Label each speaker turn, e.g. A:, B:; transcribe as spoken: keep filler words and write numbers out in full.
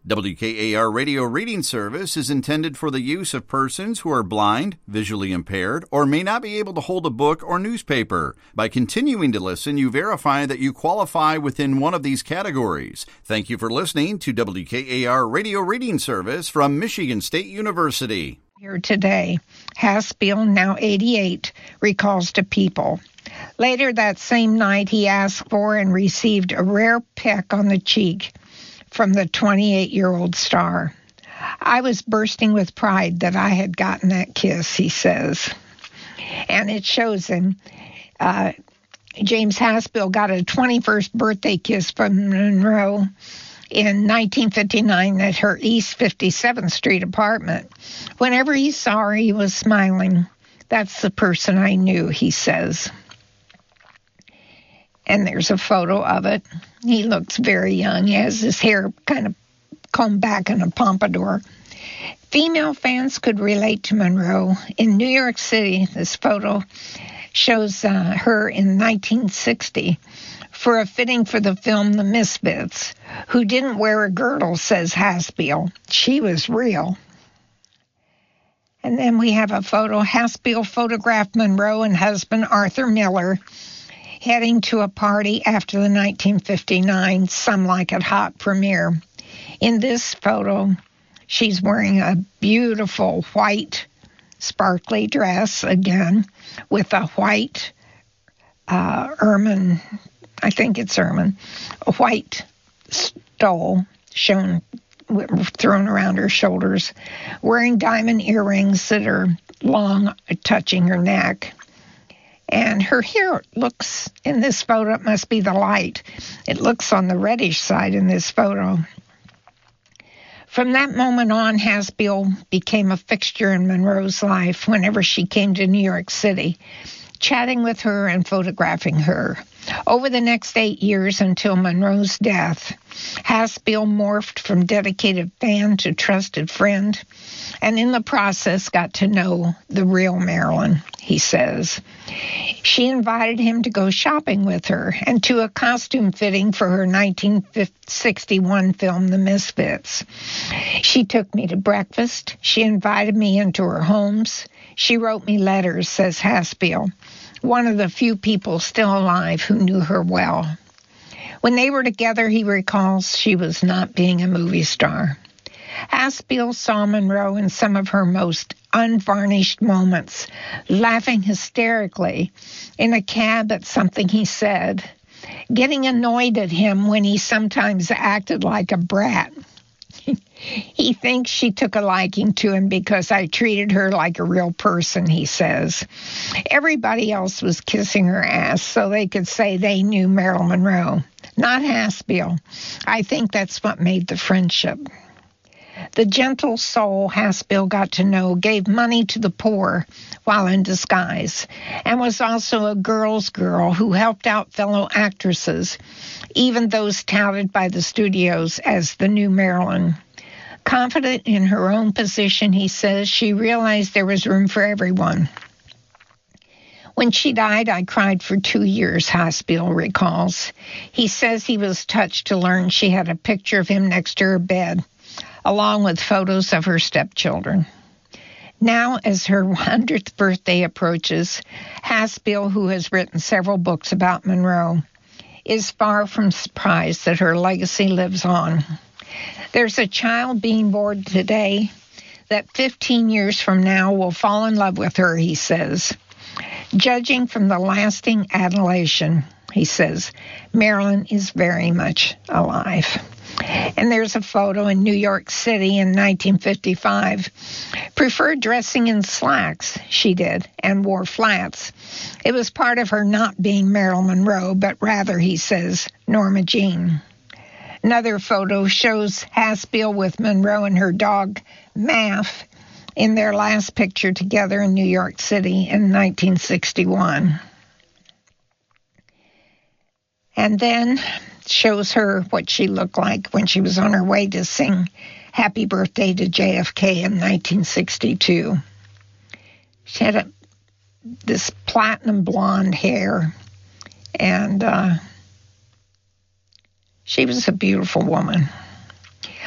A: W K A R Radio Reading Service is intended for the use of persons who are blind, visually impaired, or may not be able to hold a book or newspaper. By continuing to listen, you verify that you qualify within one of these categories. Thank you for listening to W K A R Radio Reading Service from Michigan State University.
B: Here today, Haspel, now eighty-eight, recalls to People. Later that same night, he asked for and received a rare peck on the cheek from the twenty-eight-year-old star. I was bursting with pride that I had gotten that kiss, he says. And it shows him. Uh, James Haspel got a twenty-first birthday kiss from Monroe in nineteen fifty-nine at her East fifty-seventh Street apartment. Whenever he saw her, he was smiling. That's the person I knew, he says. And there's a photo of it. He looks very young. He has his hair kind of combed back in a pompadour. Female fans could relate to Monroe. In New York City, this photo shows uh, her in nineteen sixty for a fitting for the film The Misfits. Who didn't wear a girdle, says Haspel. She was real. And then we have a photo. Haspel photographed Monroe and husband Arthur Miller heading to a party after the nineteen fifty-nine Some Like It Hot premiere. In this photo, she's wearing a beautiful white sparkly dress, again, with a white uh, ermine, I think it's ermine, a white stole shown, thrown around her shoulders, wearing diamond earrings that are long, touching her neck. And her hair looks, in this photo, it must be the light. It looks on the reddish side in this photo. From that moment on, Haspel became a fixture in Monroe's life whenever she came to New York City, chatting with her and photographing her. Over the next eight years until Monroe's death, Haspel morphed from dedicated fan to trusted friend, and in the process got to know the real Marilyn, he says. She invited him to go shopping with her and to a costume fitting for her nineteen sixty-one film, The Misfits. She took me to breakfast. She invited me into her homes. She wrote me letters, says Haspel, one of the few people still alive who knew her well. When they were together, he recalls, she was not being a movie star. Haspel saw Monroe in some of her most unvarnished moments, laughing hysterically in a cab at something he said, getting annoyed at him when he sometimes acted like a brat. He thinks she took a liking to him because I treated her like a real person, he says. Everybody else was kissing her ass so they could say they knew Marilyn Monroe, not Haspel. I think that's what made the friendship. The gentle soul Haspel got to know gave money to the poor while in disguise, and was also a girl's girl who helped out fellow actresses, even those touted by the studios as the new Marilyn. Confident in her own position, he says, she realized there was room for everyone. When she died, I cried for two years, Haspel recalls. He says he was touched to learn she had a picture of him next to her bed, along with photos of her stepchildren. Now, as her hundredth birthday approaches, Haspel, who has written several books about Monroe, is far from surprised that her legacy lives on. There's a child being born today that fifteen years from now will fall in love with her, he says. Judging from the lasting adulation, he says, Marilyn is very much alive. And there's a photo in New York City in nineteen fifty-five. Preferred dressing in slacks, she did, and wore flats. It was part of her not being Marilyn Monroe, but rather, he says, Norma Jean. Another photo shows Haspel with Monroe and her dog, Math, in their last picture together in New York City in nineteen sixty-one. And then shows her what she looked like when she was on her way to sing Happy Birthday to J F K in nineteen sixty-two. She had a, this platinum blonde hair, and uh, she was a beautiful woman.